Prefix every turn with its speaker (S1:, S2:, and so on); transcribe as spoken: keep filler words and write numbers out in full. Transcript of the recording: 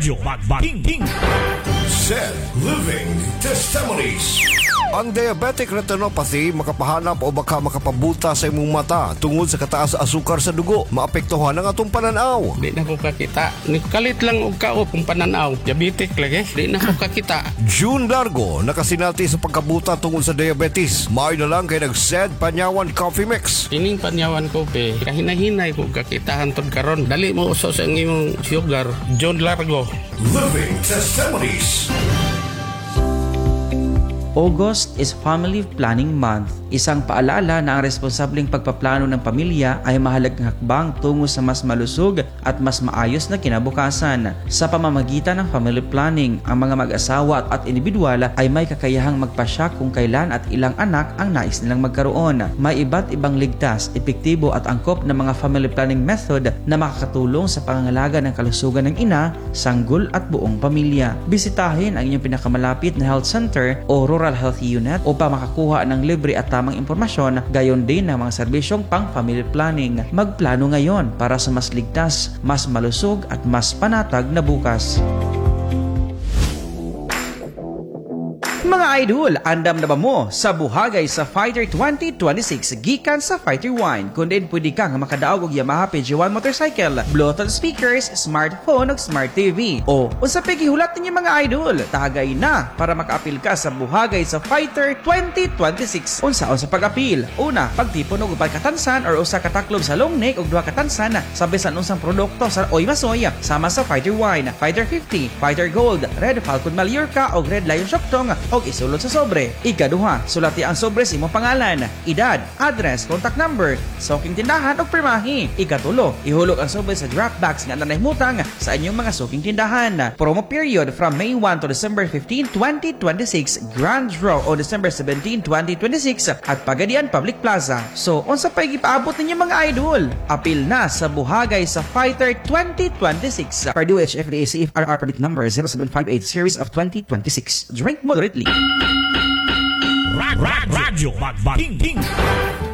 S1: Radyo Magbating
S2: Zed Living Testimonies.
S3: Ang diabetic retinopathy makapahanap o baka makapabuta sa imong mata tungod sa kataas sa asukar sa dugo. Maapektuhan ang atong pananaw.
S4: Di na ko kakita. Nikalit lang og kao kung pananaw. Diabetic lagi. Di na ko kakita.
S3: June Largo nakasinati sa pagkabuta tungod sa diabetes. Maayo na lang kay nag-Zed Panyawan Coffee Mix.
S4: Ining panyawan ko pe. Kahinahinay ko kakitahan tod karon. Dali mo uso sa imong sugar. John Largo.
S2: Living Testimonies.
S5: August is Family Planning Month. Isang paalala na ang responsableng pagpaplano ng pamilya ay mahalagang hakbang tungo sa mas malusog at mas maayos na kinabukasan. Sa pamamagitan ng family planning, ang mga mag-asawa at individual ay may kakayahang magpasya kung kailan at ilang anak ang nais nilang magkaroon. May iba't ibang ligtas, epektibo at angkop na mga family planning method na makakatulong sa pangangalaga ng kalusugan ng ina, sanggol at buong pamilya. Bisitahin ang inyong pinakamalapit na health center o rural health unit upang makakuha ng libre at tamang impormasyon, gayon din ng mga serbisyong pang family planning. Magplano ngayon para sa mas ligtas, mas malusog at mas panatag na bukas. Mga idol, andam na ba mo sa buhagay sa Fighter twenty twenty-six gikan sa Fighter One? Kung din pwede kang makadaog og Yamaha P G one motorcycle, Bluetooth speakers, smartphone ug smart T V. O, unsa pa gihulat ninyo mga idol? Tagay na para makaapil ka sa buhagay sa Fighter twenty twenty-six. Unsaon sa pag-apil? Una, pagtipon og upat katansan or usa ka taklob sa long neck ug duha katansan sa bisan unsang produkto sa Oy Masoy sama sa Fighter One, Fighter fifty, Fighter Gold, Red Falcon Mallorca ug Red Lion Shoktong og isulod sa sobre. Ikaduha, sulati ang sobre sa imong pangalan, edad, address, contact number, suking tindahan ug pirmahi. Ikatulo, ihulog ang sobre sa drop box nga nanahimutang sa inyong mga suking tindahan. Promo period from May one to December fifteenth, twenty twenty-six, Grand Draw on December seventeenth, twenty twenty-six at Pagadian Public Plaza. So, unsa pa gipaabot ninyo mga idol? Apil na sa buhagay sa Fighter twenty twenty-six. Purdue H F D A C F R R permit number zero seven five eight series of twenty twenty-six. Drink moderately.
S1: Radyo Magbating